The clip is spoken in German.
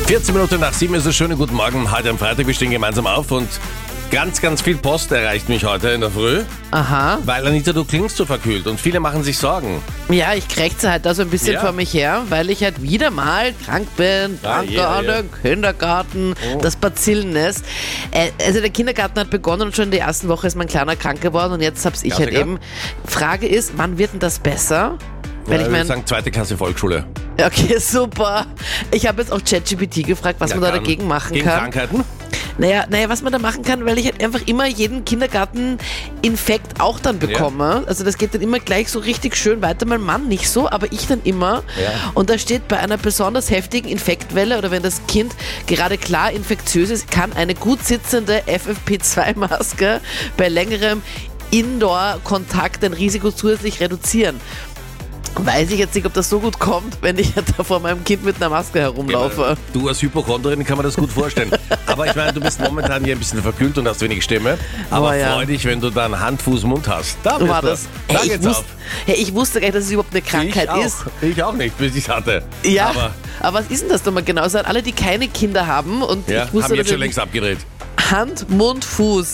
14 Minuten nach 7 ist es. Schönen guten Morgen. Heute am Freitag, wir stehen gemeinsam auf und ganz viel Post erreicht mich heute in der Früh. Aha. Weil, Anita, du klingst so verkühlt und viele machen sich Sorgen. Ja, ich krächze halt da so ein bisschen vor mich her, weil ich halt wieder mal krank bin. Kranke an den Kindergarten, das Bazillennest. Also der Kindergarten hat begonnen und schon in der ersten Woche ist mein Kleiner krank geworden und jetzt hab's ich halt eben. Frage ist, wann wird denn das besser? Weil ich würde sagen, 2. Klasse Volksschule. Okay, super. Ich habe jetzt auch ChatGPT gefragt, was man da dagegen machen gegen kann. Krankheiten? Naja, was man da machen kann, weil ich halt einfach immer jeden Kindergarten-Infekt auch dann bekomme. Also das geht dann immer gleich so richtig schön weiter. Mein Mann nicht so, aber ich dann immer. Ja. Und da steht, bei einer besonders heftigen Infektwelle oder wenn das Kind gerade klar infektiös ist, kann eine gut sitzende FFP2-Maske bei längerem Indoor-Kontakt ein Risiko zusätzlich reduzieren. Weiß ich jetzt nicht, ob das so gut kommt, wenn ich da vor meinem Kind mit einer Maske herumlaufe. Du als Hypochondrin kann man das gut vorstellen. Aber ich meine, du bist momentan hier ein bisschen verkühlt und hast wenig Stimme. Aber freu dich, wenn du dann Hand, Fuß, Mund hast. Da bist du. Da geht's auf. Ich wusste gar nicht, dass es überhaupt eine Krankheit ist. Ich auch nicht, bis ich es hatte. Ja, aber was ist denn das doch mal genau? Also alle, die keine Kinder haben und ich wusste, haben jetzt schon längst abgedreht. Hand, Mund, Fuß.